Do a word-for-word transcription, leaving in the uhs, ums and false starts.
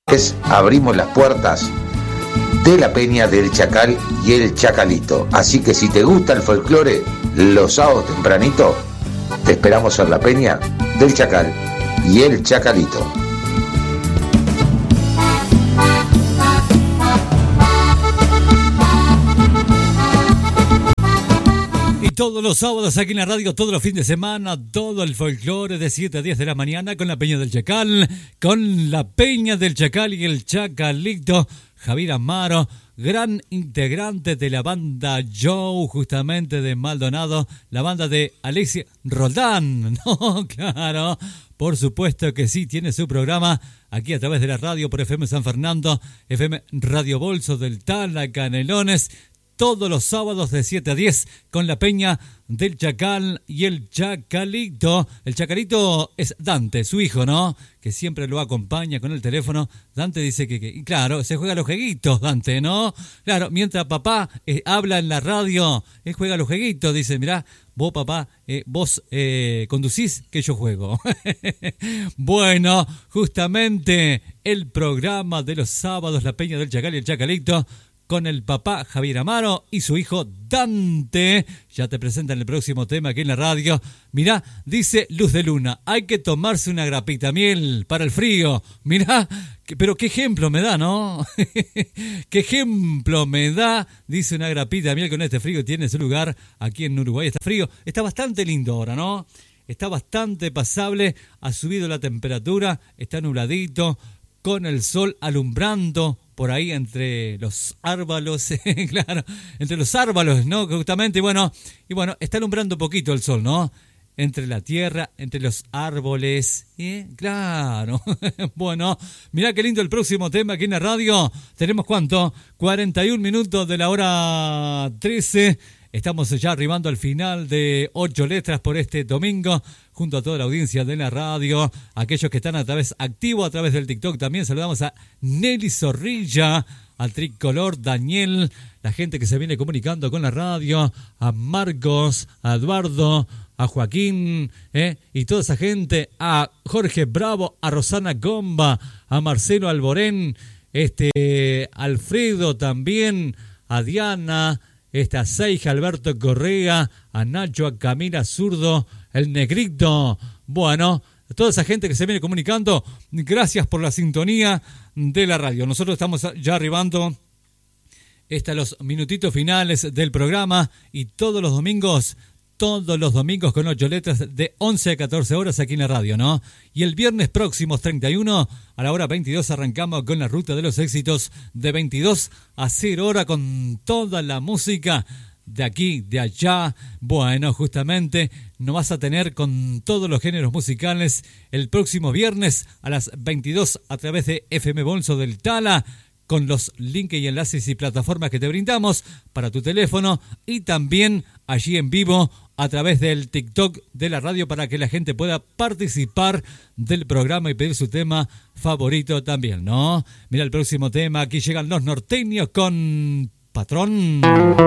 abrimos las puertas de la Peña del Chacal y el Chacalito. Así que si te gusta el folclore, los sábados tempranito te esperamos en la Peña del Chacal y el Chacalito. Todos los sábados aquí en la radio, todos los fines de semana, todo el folclore de siete a diez de la mañana con la Peña del Chacal, con la Peña del Chacal y el Chacalito. Javier Amaro, gran integrante de la banda Joe, justamente de Maldonado, la banda de Alexia Roldán. No, claro, por supuesto que sí, tiene su programa aquí a través de la radio por F M San Fernando, F M Radio Bolso del Tala, Canelones, todos los sábados de siete a diez con la Peña del Chacal y el Chacalito. El Chacalito es Dante, su hijo, ¿no? Que siempre lo acompaña con el teléfono. Dante dice que, que claro, se juega los jueguitos, Dante, ¿no? Claro, mientras papá eh, habla en la radio, él juega los jueguitos, dice, mirá, vos papá, eh, vos eh, conducís, que yo juego. Bueno, justamente el programa de los sábados, la Peña del Chacal y el Chacalito, con el papá Javier Amaro y su hijo Dante. Ya te presentan el próximo tema aquí en la radio. Mirá, dice Luz de Luna, hay que tomarse una grapita miel para el frío. Mirá, pero qué ejemplo me da, ¿no? Qué ejemplo me da, dice una grapita miel con este frío. Tiene su lugar aquí en Uruguay. Está frío, está bastante lindo ahora, ¿no? Está bastante pasable, ha subido la temperatura, está nubladito, con el sol alumbrando por ahí entre los árboles, claro, entre los árboles, ¿no? Justamente, y bueno, y bueno, está alumbrando un poquito el sol, ¿no? Entre la tierra, entre los árboles, ¿eh? Claro. Bueno, mirá qué lindo el próximo tema aquí en la radio. Tenemos, ¿cuánto? cuarenta y un minutos de la hora trece. Estamos ya arribando al final de Ocho Letras por este domingo, junto a toda la audiencia de la radio, aquellos que están a través activo a través del TikTok. También saludamos a Nelly Zorrilla, al Tricolor Daniel, la gente que se viene comunicando con la radio, a Marcos, a Eduardo, a Joaquín, ¿eh? Y toda esa gente, a Jorge Bravo, a Rosana Gomba, a Marcelo Alborén, este, Alfredo también, a Diana, Esta Seija, Alberto Correa, a Nacho, a Camila Zurdo, el Negrito. Bueno, toda esa gente que se viene comunicando, gracias por la sintonía de la radio. Nosotros estamos ya arribando hasta los minutitos finales del programa y todos los domingos, todos los domingos con Ocho Letras de once a catorce horas aquí en la radio, ¿no? Y el viernes próximo, treinta y uno, a la hora veintidós, arrancamos con la ruta de los éxitos de veintidós a cero hora con toda la música de aquí, de allá. Bueno, justamente nos vas a tener con todos los géneros musicales el próximo viernes a las veintidós a través de F M Bolso del Tala, con los links y enlaces y plataformas que te brindamos para tu teléfono y también allí en vivo a través del TikTok de la radio para que la gente pueda participar del programa y pedir su tema favorito también, ¿no? Mira el próximo tema, aquí llegan los norteños con Patrón.